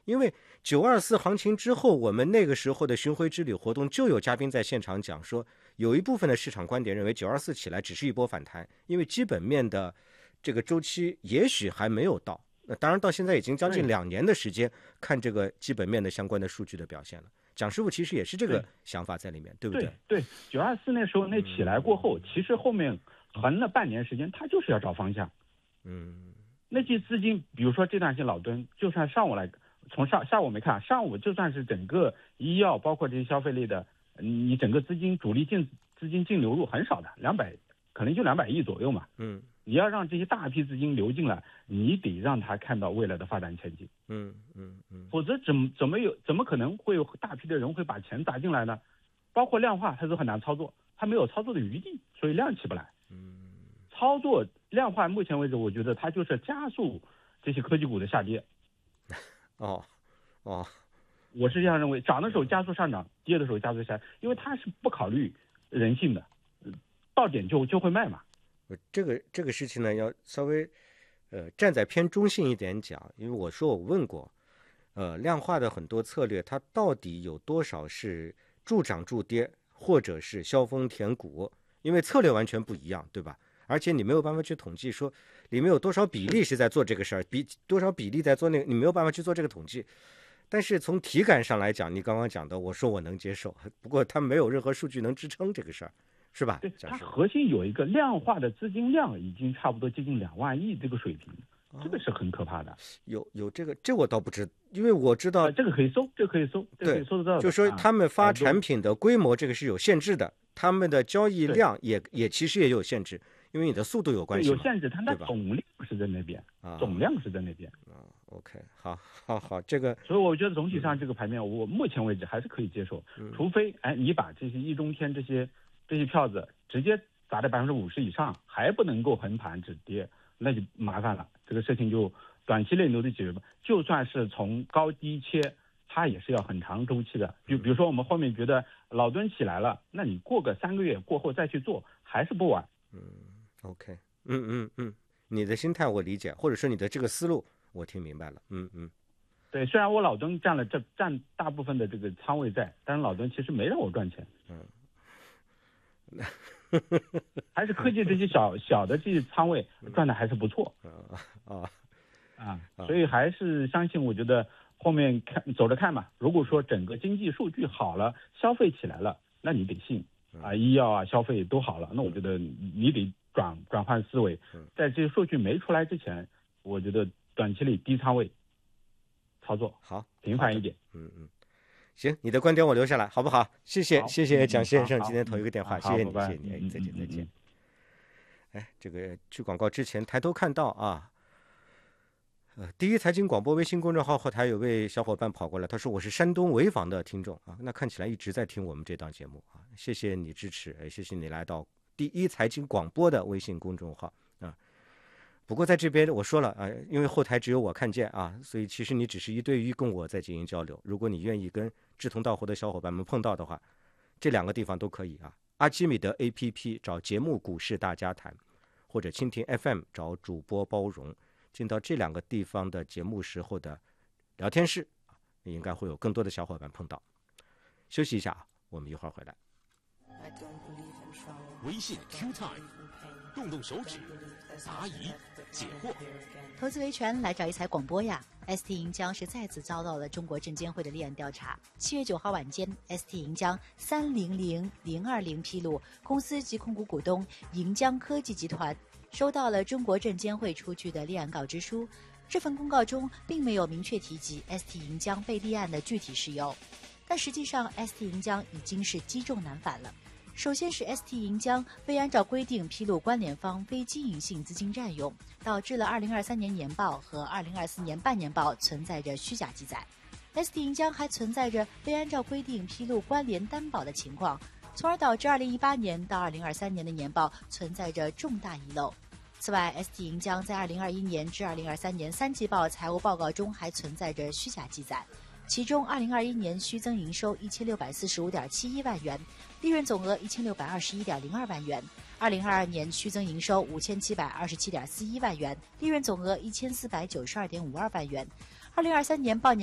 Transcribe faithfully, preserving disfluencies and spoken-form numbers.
因为九二四行情之后，我们那个时候的巡回之旅活动就有嘉宾在现场讲说，有一部分的市场观点认为九二四起来只是一波反弹，因为基本面的这个周期也许还没有到。那当然到现在已经将近两年的时间看这个基本面的相关的数据的表现了。蒋师傅其实也是这个想法在里面， 对, 对不对？ 对，九二四那时候那起来过后，嗯、其实后面横了半年时间，他就是要找方向。 嗯， 那些资金，比如说这段时间老敦，就算上午来，从上下午没看，上午就算是整个医药包括这些消费类的，你整个资金主力净资金净流入很少的，两百可能就两百亿左右嘛。 嗯。 你要让这些大批资金流进来，你得让他看到未来的发展前景。 嗯嗯嗯， 否则怎么怎么有怎么可能会有大批的人会把钱砸进来呢？包括量化，它都很难操作，它没有操作的余地，所以量起不来。 嗯， 操作量化，目前为止，我觉得它就是加速这些科技股的下跌。 哦哦， 我是这样认为，涨的时候加速上涨，跌的时候加速下跌，因为它是不考虑人性的，到点就就会卖嘛。 这个这个事情呢，要稍微，呃，站在偏中性一点讲，因为我说我问过，呃，量化的很多策略，它到底有多少是助涨助跌，或者是削峰填谷？因为策略完全不一样，对吧？而且你没有办法去统计说里面有多少比例是在做这个事儿，比多少比例在做那个，你没有办法去做这个统计。但是从体感上来讲，你刚刚讲的，我说我能接受，不过它没有任何数据能支撑这个事儿。是吧？ 对，它核心有一个量化的资金量已经差不多接近两万亿这个水平，这个是很可怕的。哦、 有有这个，这我倒不知，因为我知道、 呃、这个可以搜，这个可以搜，这个可以搜得到的。 就说他们发产品的规模这个是有限制的，他们的交易量也也其实也有限制，因为你的速度有关系。 有限制，它的总量是在那边，啊、总量是在那边。 啊 ，OK， 好，好，好，这个。 所以我觉得总体上这个盘面，嗯、我目前为止还是可以接受，嗯、除非哎你把这些易中天这些。这些票子直接砸在百分之五十以上，还不能够横盘止跌，那就麻烦了。这个事情就短期内都得解决吧。就算是从高低切，它也是要很长周期的。就比如说我们后面觉得老敦起来了，那你过个三个月过后再去做，还是不晚。 嗯 ，OK， 嗯嗯嗯，你的心态我理解，或者说你的这个思路我听明白了。嗯嗯， 对，虽然我老敦占了这占大部分的这个仓位在，但是老敦其实没让我赚钱。嗯。还是科技这些小小的这些仓位赚的还是不错啊啊啊，所以还是相信，我觉得后面看走着看嘛。如果说整个经济数据好了，消费起来了，那你得信啊，医药啊消费都好了，那我觉得你得转转换思维，在这些数据没出来之前，我觉得短期内低仓位操作好， 频繁一点。 嗯嗯。行，你的观点我留下来，好不好？谢谢，谢谢蒋先生今天投一个电话，谢谢你，谢谢你，哎，再见，再见。哎，这个去广告之前抬头看到啊，呃，第一财经广播微信公众号后台有位小伙伴跑过来，他说我是山东潍坊的听众啊，那看起来一直在听我们这档节目啊，谢谢你支持，哎，谢谢你来到第一财经广播的微信公众号啊。不过在这边我说了啊，因为后台只有我看见啊，所以其实你只是一对一跟我在进行交流。如果你愿意跟志同道合的小伙伴们碰到的话，这两个地方都可以啊。阿基米德 A P P 找节目股市大家谈，或者蜻蜓 F M 找主播包容，进到这两个地方的节目时候的聊天室，应该会有更多的小伙伴碰到。休息一下，我们一会儿回来。 微信 Q Time， 动动手指，答疑解惑。 投资维权来找一财广播呀 ！S T 银江是再次遭到了中国证监会的立案调查。七月九号晚间 ，S T 银江三零零零二零披露，公司及控股股东银江科技集团收到了中国证监会出具的立案告知书。这份公告中并没有明确提及 S T 银江被立案的具体事由，但实际上 S T 银江已经是积重难返了。首先是 S T 银江未按照规定披露关联方非经营性资金占用，导致了二零二三年年报和二零二四年半年报存在着虚假记载。S T 银江还存在着未按照规定披露关联担保的情况，从而导致二零一八年到二零二三年的年报存在着重大遗漏。此外 ，S T 银江在二零二一年至二零二三年三季报财务报告中还存在着虚假记载。其中，二零二一年虚增营收一千六百四十五点七一万元，利润总额一千六百二十一点零二万元；二零二二年虚增营收五千七百二十七点四一万元，利润总额一千四百九十二点五二万元；二零二三年报年